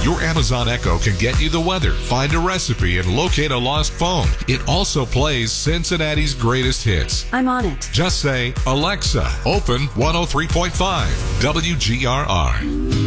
Your Amazon Echo can get you the weather, find a recipe, and locate a lost phone. It also plays Cincinnati's greatest hits. I'm on it. Just say, Alexa, open 103.5 WGRR.